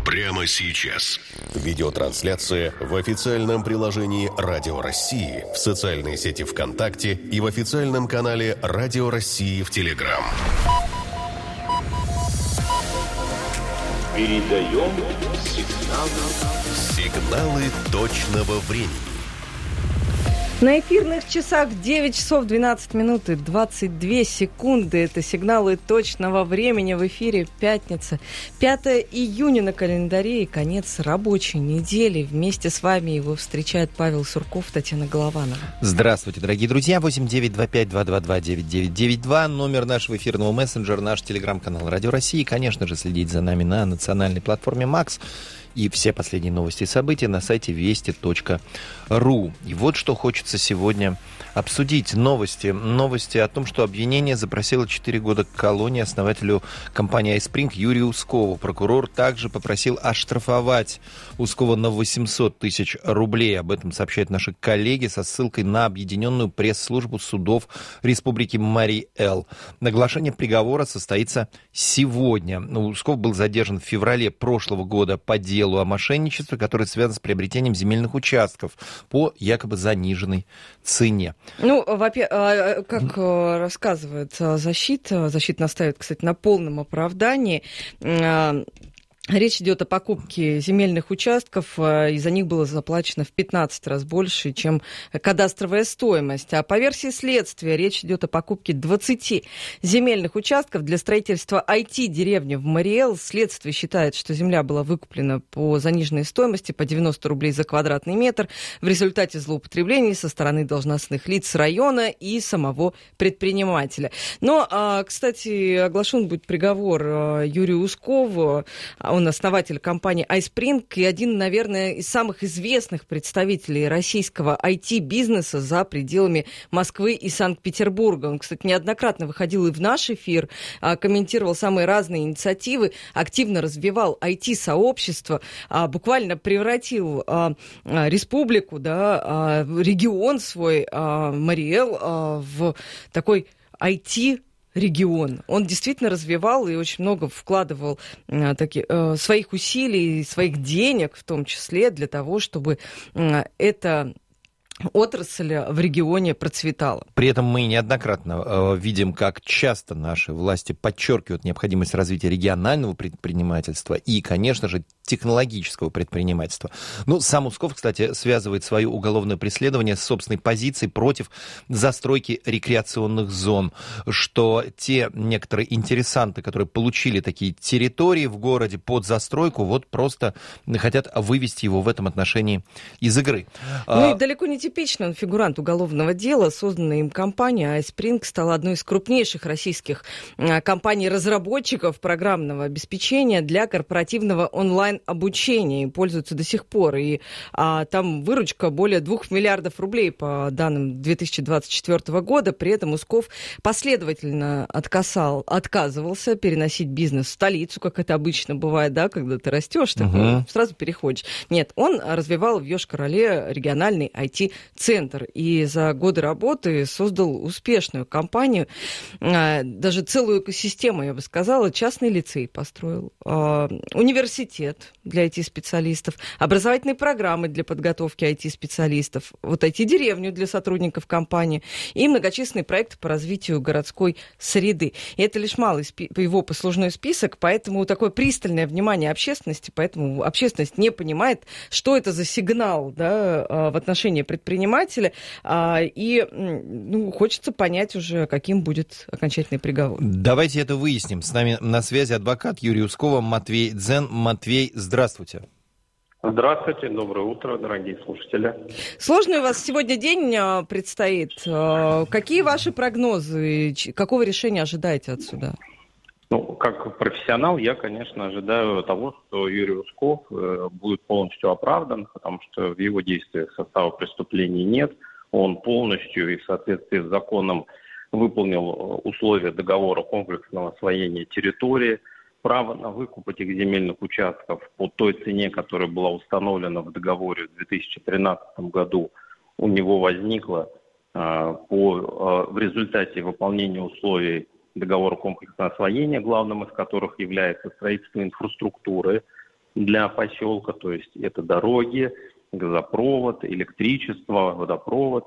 прямо сейчас. Видеотрансляция в официальном приложении «Радио России», в социальной сети ВКонтакте и в официальном канале «Радио России» в Телеграм. Передаем Сигналы точного времени. На эфирных часах 9 часов 12 минут и 22 секунды. Это сигналы точного времени. В эфире пятница. 5 июня на календаре и конец рабочей недели. Вместе с вами его встречает Павел Сурков, Татьяна Голованова. Здравствуйте, дорогие друзья. 8-925-222-992. Номер нашего эфирного мессенджера, наш телеграм-канал «Радио России». И, конечно же, следить за нами на национальной платформе «Макс». И все последние новости и события на сайте вести.ру. И вот что хочется сегодня обсудить. Новости о том, что обвинение запросило 4 года колонии основателю компании iSpring Юрию Ускову. Прокурор также попросил оштрафовать Ускова на 800 тысяч рублей. Об этом сообщают наши коллеги со ссылкой на Объединенную пресс-службу судов Республики Марий-Эл. Оглашение приговора состоится сегодня. Усков был задержан в феврале прошлого года по делу о мошенничестве, которое связано с приобретением земельных участков по якобы заниженной цене. Как рассказывает защита настаивает, кстати, на полном оправдании. Речь идет о покупке земельных участков, и за них было заплачено в 15 раз больше, чем кадастровая стоимость. А по версии следствия речь идет о покупке 20 земельных участков для строительства IT-деревни в Марий-Эл. Следствие считает, что земля была выкуплена по заниженной стоимости, по 90 рублей за квадратный метр, в результате злоупотреблений со стороны должностных лиц района и самого предпринимателя. Но, кстати, оглашен будет приговор Юрию Ускову. Он основатель компании iSpring и один, наверное, из самых известных представителей российского IT-бизнеса за пределами Москвы и Санкт-Петербурга. Он, кстати, неоднократно выходил и в наш эфир, комментировал самые разные инициативы, активно развивал IT-сообщество, буквально превратил республику, регион свой, Марий-Эл, в такой IT-регион. Он действительно развивал и очень много вкладывал своих усилий, своих денег в том числе для того, чтобы эта отрасль в регионе процветала. При этом мы неоднократно видим, как часто наши власти подчеркивают необходимость развития регионального предпринимательства и, конечно же, технологического предпринимательства. Сам Усков, кстати, связывает свое уголовное преследование с собственной позицией против застройки рекреационных зон, что те некоторые интересанты, которые получили такие территории в городе под застройку, вот просто хотят вывести его в этом отношении из игры. И далеко не типичный он фигурант уголовного дела. Созданная им компания iSpring стала одной из крупнейших российских компаний-разработчиков программного обеспечения для корпоративного онлайн-обучения. Им пользуются до сих пор. И там выручка более 2 миллиардов рублей по данным 2024 года. При этом Усков последовательно отказывался переносить бизнес в столицу, как это обычно бывает, когда ты растешь, сразу переходишь. Нет, он развивал в Йошкар-Оле региональный IT-центр и за годы работы создал успешную компанию, даже целую экосистему, я бы сказала. Частный лицей построил, университет для IT-специалистов, образовательные программы для подготовки IT-специалистов, IT-деревню для сотрудников компании и многочисленные проекты по развитию городской среды. И это лишь малый его послужной список, поэтому такое пристальное внимание общественности, поэтому общественность не понимает, что это за сигнал в отношении предпринимателя, и хочется понять уже, каким будет окончательный приговор. Давайте это выясним. С нами на связи адвокат Юрия Ускова Матвей Дзен. Матвей, здравствуйте. Здравствуйте, доброе утро, дорогие слушатели. Сложный у вас сегодня день предстоит. Какие ваши прогнозы? Какого решения ожидаете от суда? Как профессионал, я, конечно, ожидаю того, что Юрий Усков будет полностью оправдан, потому что в его действиях состава преступлений нет. Он полностью и в соответствии с законом выполнил условия договора комплексного освоения территории. Право на выкуп этих земельных участков по той цене, которая была установлена в договоре в 2013 году, у него возникло в результате выполнения условий договора комплексного освоения, главным из которых является строительство инфраструктуры для поселка, то есть это дороги, газопровод, электричество, водопровод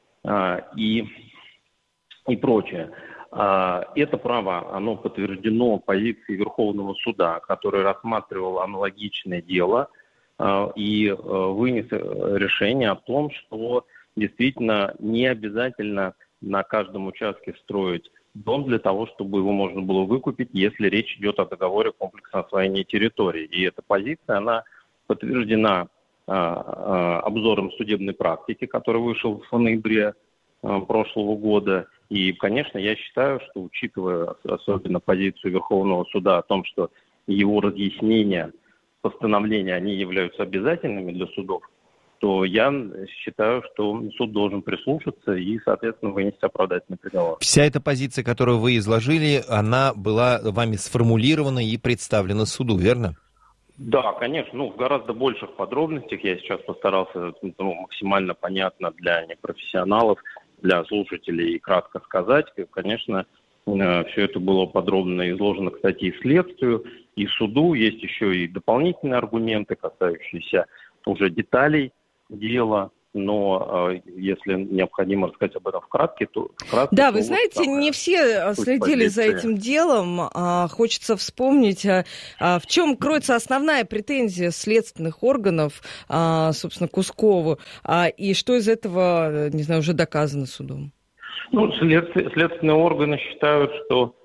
и прочее. Это право, оно подтверждено позицией Верховного суда, который рассматривал аналогичное дело и вынес решение о том, что действительно не обязательно на каждом участке строить дом для того, чтобы его можно было выкупить, если речь идет о договоре комплексного освоения территории. И эта позиция, она подтверждена обзором судебной практики, который вышел в ноябре прошлого года. И, конечно, я считаю, что, учитывая особенно позицию Верховного суда о том, что его разъяснения, постановления, они являются обязательными для судов, то я считаю, что суд должен прислушаться и, соответственно, вынести оправдательный приговор. Вся эта позиция, которую вы изложили, она была вами сформулирована и представлена суду, верно? Да, конечно. В гораздо больших подробностях я сейчас постарался максимально понятно для непрофессионалов, для слушателей кратко сказать. Конечно, все это было подробно изложено, кстати, и следствию, и суду. Есть еще и дополнительные аргументы, касающиеся уже деталей дела. Но если необходимо рассказать об этом вкратце, то... Да, вы знаете, не все следили за этим делом. Хочется вспомнить, в чем кроется основная претензия следственных органов, собственно, к Ускову, и что из этого, не знаю, уже доказано судом. Следственные органы считают, что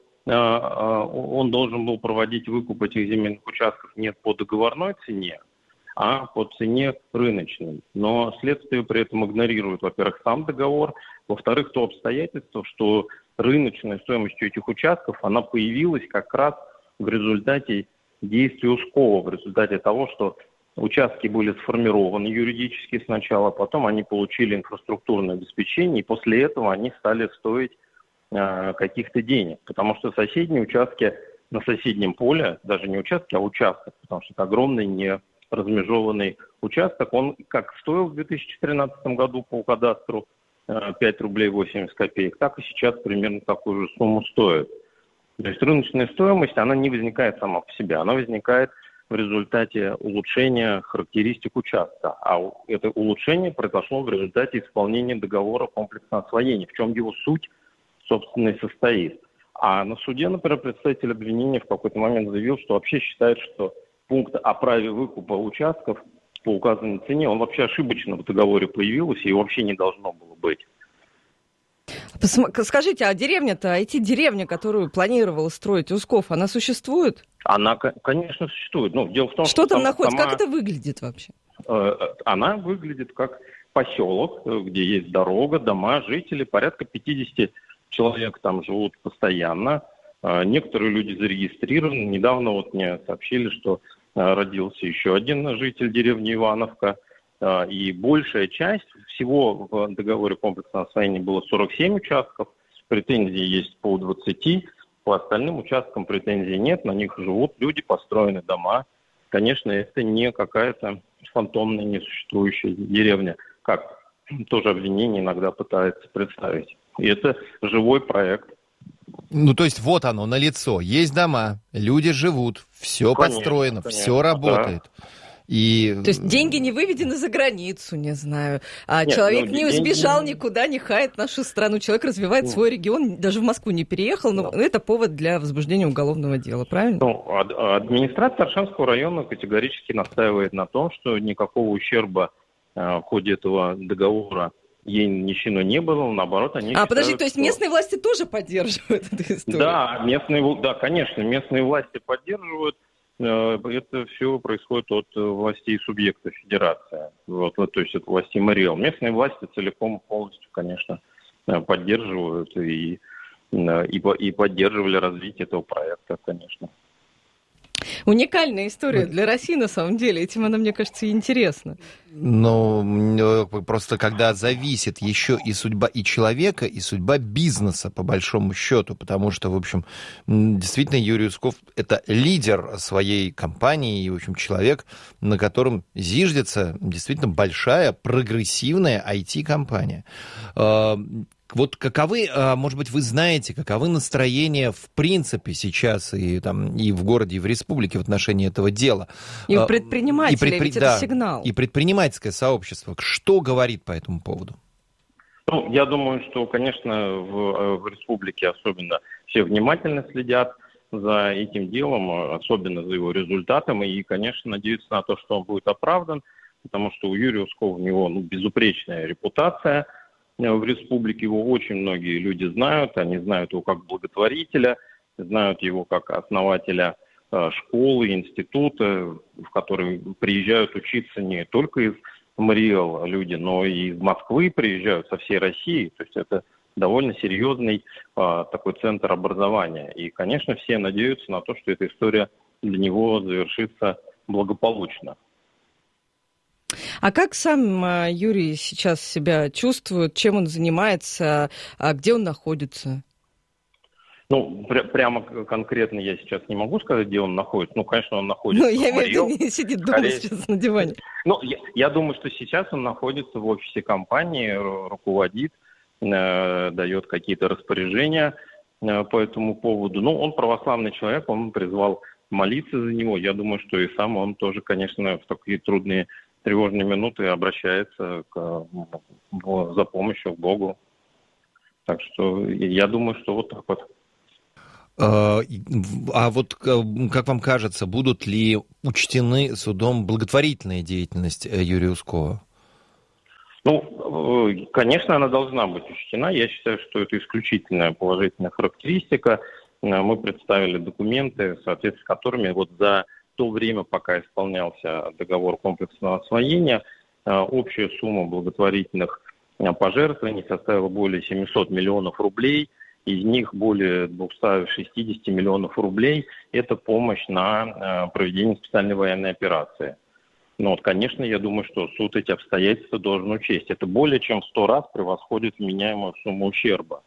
он должен был проводить выкуп этих земельных участков не по договорной цене, а по цене рыночной. Но следствие при этом игнорирует, во-первых, сам договор, во-вторых, то обстоятельство, что рыночная стоимость этих участков, она появилась как раз в результате действий Ускова, в результате того, что участки были сформированы юридически сначала, потом они получили инфраструктурное обеспечение, и после этого они стали стоить каких-то денег. Потому что соседние участки на соседнем поле, даже не участки, а участок, потому что это огромный не размежеванный участок, он как стоил в 2013 году по кадастру 5 рублей 80 копеек, так и сейчас примерно такую же сумму стоит. То есть рыночная стоимость, она не возникает сама по себе, она возникает в результате улучшения характеристик участка. А это улучшение произошло в результате исполнения договора комплексного освоения, в чем его суть, собственно, и состоит. А на суде, например, представитель обвинения в какой-то момент заявил, что вообще считает, что пункт о праве выкупа участков по указанной цене, он вообще ошибочно в договоре появился и вообще не должно было быть. Скажите, а деревня-то, IT-деревня, которую планировал строить Усков, она существует? Она, конечно, существует. Дело в том, что там находится? Как это выглядит вообще? Она выглядит как поселок, где есть дорога, дома, жители, порядка 50 человек там живут постоянно. Некоторые люди зарегистрированы. Недавно мне сообщили, что родился еще один житель деревни Ивановка. И большая часть, всего в договоре комплексного освоения было 47 участков, претензий есть по 20, по остальным участкам претензий нет, на них живут люди, построены дома. Конечно, это не какая-то фантомная, несуществующая деревня, как тоже обвинение иногда пытается представить. И это живой проект. То есть вот оно, налицо. Есть дома, люди живут, все подстроено, все работает. Да. То есть деньги не выведены за границу, не знаю. Человек не сбежал никуда, не хает нашу страну. Человек развивает свой регион, даже в Москву не переехал, но это повод для возбуждения уголовного дела, правильно? Администрация Аршанского района категорически настаивает на том, что никакого ущерба в ходе этого договора ей нанесено не было, наоборот, они считают, подожди, то есть местные власти тоже поддерживают эту историю? Да, конечно, местные власти поддерживают. Это все происходит от властей субъекта федерации, то есть от властей МРЭО. Местные власти целиком полностью, конечно, поддерживают и поддерживали развитие этого проекта, конечно. Уникальная история для России, на самом деле. Этим она, мне кажется, и интересна. Просто когда зависит еще и судьба и человека, и судьба бизнеса, по большому счету, потому что, в общем, действительно, Юрий Усков — это лидер своей компании, и, в общем, человек, на котором зиждется действительно большая, прогрессивная IT-компания. Вот каковы, может быть, вы знаете, каковы настроения в принципе сейчас и в городе, и в республике в отношении этого дела? И у предпринимателей, ведь это сигнал. И предпринимательское сообщество, что говорит по этому поводу? Ну, я думаю, что, конечно, в республике особенно все внимательно следят за этим делом, особенно за его результатом, и, конечно, надеются на то, что он будет оправдан, потому что у Юрия Ускова у него безупречная репутация в республике, его очень многие люди знают, они знают его как благотворителя, знают его как основателя школы, института, в который приезжают учиться не только из Мариэл люди, но и из Москвы приезжают, со всей России, то есть это довольно серьезный такой центр образования. И, конечно, все надеются на то, что эта история для него завершится благополучно. А как сам Юрий сейчас себя чувствует, чем он занимается, где он находится? Ну, прямо конкретно я сейчас не могу сказать, где он находится. Ну, конечно, он находится в я Мариэл. имею в виду, не сидит дома сейчас на диване. Ну, я думаю, что сейчас он находится в офисе компании, руководит, дает какие-то распоряжения по этому поводу. Ну, он православный человек, он призвал молиться за него. Я думаю, что и сам он тоже, конечно, в такие трудные, тревожные минуты обращается за помощью к Богу. Так что я думаю, что вот так вот. А вот, как вам кажется, будут ли учтены судом благотворительная деятельность Юрия Ускова? Ну, конечно, она должна быть учтена. Я считаю, что это исключительная положительная характеристика. Мы представили документы, в соответствии с которыми вот за то время, пока исполнялся договор комплексного освоения, общая сумма благотворительных пожертвований составила более 700 миллионов рублей. Из них более 260 миллионов рублей – это помощь на проведение специальной военной операции. Но, вот, конечно, я думаю, что суд эти обстоятельства должен учесть. Это более чем в 100 раз превосходит вменяемую сумму ущерба.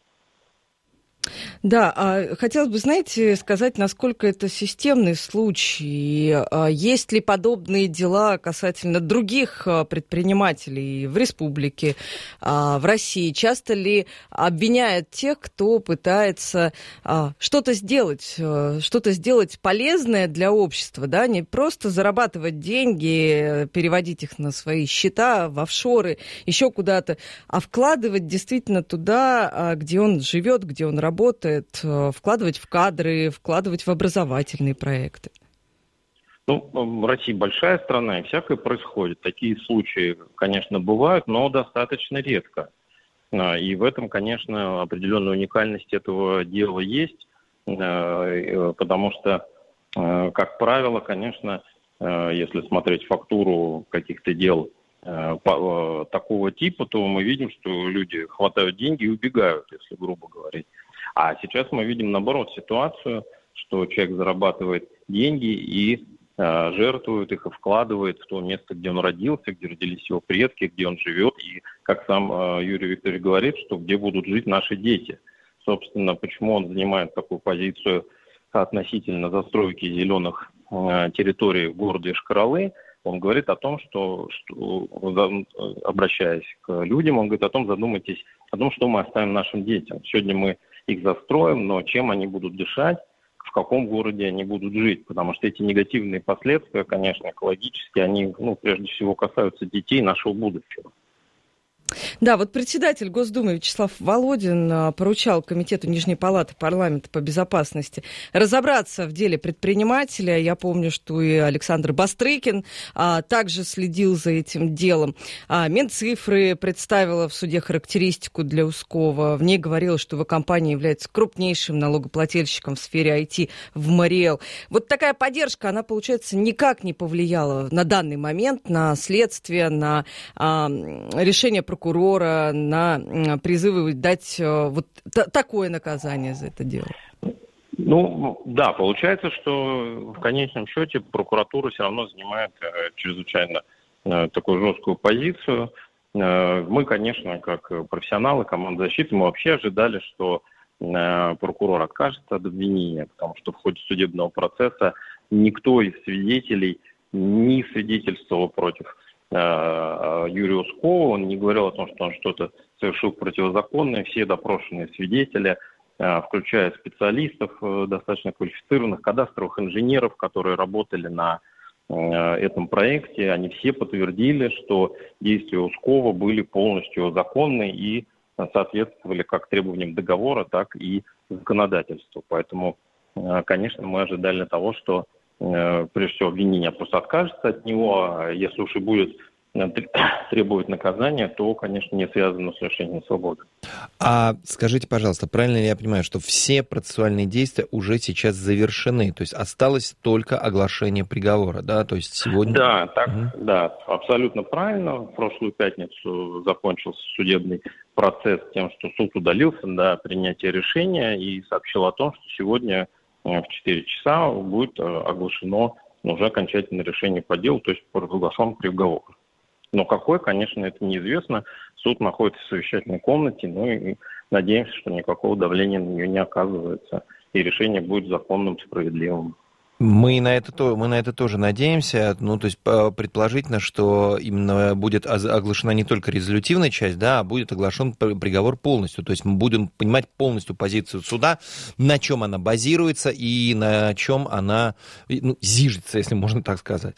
Да, хотелось бы, знаете, сказать, насколько это системный случай. Есть ли подобные дела касательно других предпринимателей в республике, в России? Часто ли обвиняют тех, кто пытается что-то сделать полезное для общества, да, не просто зарабатывать деньги, переводить их на свои счета, в офшоры, еще куда-то, а вкладывать действительно туда, где он живет, где он работает, вкладывать в кадры, вкладывать в образовательные проекты? Ну, Россия большая страна, и всякое происходит. Такие случаи, конечно, бывают, но достаточно редко. И в этом, конечно, определенная уникальность этого дела есть, потому что, как правило, конечно, если смотреть фактуру каких-то дел такого типа, то мы видим, что люди хватают деньги и убегают, если грубо говорить. А сейчас мы видим, наоборот, ситуацию, что человек зарабатывает деньги и жертвует их и вкладывает в то место, где он родился, где родились его предки, где он живет. И, как сам Юрий Викторович говорит, что где будут жить наши дети. Собственно, почему он занимает такую позицию относительно застройки зеленых территорий в городе Йошкар-Олы. Он говорит о том, что обращаясь к людям, он говорит о том, задумайтесь о том, что мы оставим нашим детям. Сегодня мы их застроим, но чем они будут дышать, в каком городе они будут жить, потому что эти негативные последствия, конечно, экологические, они, прежде всего касаются детей, нашего будущего. Да, вот председатель Госдумы Вячеслав Володин поручал Комитету Нижней Палаты парламента по безопасности разобраться в деле предпринимателя. Я помню, что и Александр Бастрыкин также следил за этим делом. Минцифры представила в суде характеристику для Ускова. В ней говорилось, что его компания является крупнейшим налогоплательщиком в сфере IT в Мариэл. Вот такая поддержка, она, получается, никак не повлияла на данный момент на следствие, на решение прокурора, на призывы дать вот такое наказание за это дело? Да, получается, что в конечном счете прокуратура все равно занимает чрезвычайно такую жесткую позицию. Мы, конечно, как профессионалы команды защиты, мы вообще ожидали, что прокурор откажется от обвинения, потому что в ходе судебного процесса никто из свидетелей не свидетельствовал против Юрия Ускова, он не говорил о том, что он что-то совершил противозаконное, все допрошенные свидетели, включая специалистов достаточно квалифицированных, кадастровых инженеров, которые работали на этом проекте, они все подтвердили, что действия Ускова были полностью законны и соответствовали как требованиям договора, так и законодательству. Поэтому, конечно, мы ожидали того, что прежде всего обвинение просто откажется от него, а если уж и будет требовать наказания, то, конечно, не связано с лишением свободы. А скажите, пожалуйста, правильно ли я понимаю, что все процессуальные действия уже сейчас завершены? То есть осталось только оглашение приговора, да? То есть сегодня... Да, так, да, абсолютно правильно. В прошлую пятницу закончился судебный процесс тем, что суд удалился до принятия решения и сообщил о том, что сегодня в 4 часа будет оглашено уже окончательное решение по делу, то есть провозглашен приговор. Но какой, конечно, это неизвестно. Суд находится в совещательной комнате, и надеемся, что никакого давления на нее не оказывается, и решение будет законным, справедливым. Мы на это тоже надеемся. То есть предположительно, что именно будет оглашена не только резолютивная часть, да, а будет оглашен приговор полностью. То есть мы будем понимать полностью позицию суда, на чем она базируется и на чем она зиждется, если можно так сказать.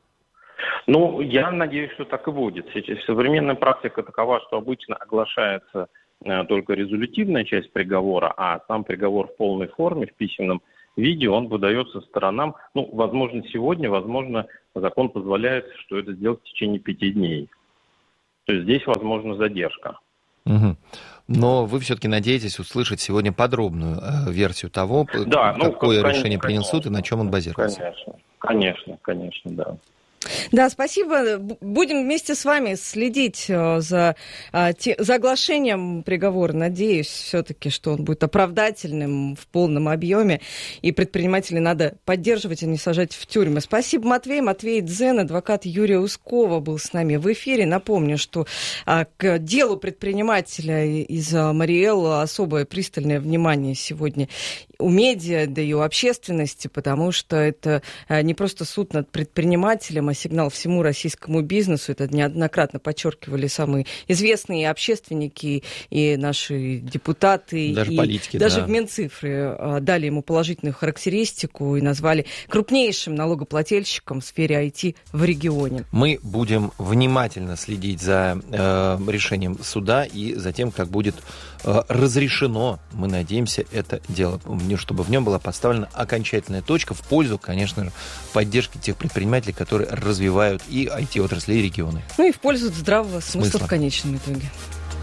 Я надеюсь, что так и будет. Современная практика такова, что обычно оглашается только резолютивная часть приговора, а сам приговор в полной форме, в письменном виде, он выдается сторонам, возможно, сегодня, возможно, закон позволяет, что это сделать в течение 5 дней. То есть здесь возможна задержка. Угу. Но вы все-таки надеетесь услышать сегодня подробную версию того, какое решение принял суд и на чем он базируется. Конечно, да. Да, спасибо. Будем вместе с вами следить за оглашением приговора. Надеюсь все-таки, что он будет оправдательным в полном объеме. И предпринимателей надо поддерживать, а не сажать в тюрьмы. Спасибо, Матвей. Матвей Дзен, адвокат Юрия Ускова, был с нами в эфире. Напомню, что к делу предпринимателя из Мариэл особое пристальное внимание сегодня у медиа, да и у общественности, потому что это не просто суд над предпринимателем, а сигнал всему российскому бизнесу. Это неоднократно подчеркивали самые известные общественники и наши депутаты. Даже и политики, даже в Минцифры дали ему положительную характеристику и назвали крупнейшим налогоплательщиком в сфере IT в регионе. Мы будем внимательно следить за решением суда и за тем, как будет разрешено, мы надеемся, это дело, чтобы в нем была поставлена окончательная точка в пользу, конечно же, поддержки тех предпринимателей, которые развивают и IT-отрасли, и регионы. И в пользу здравого смысла в конечном итоге.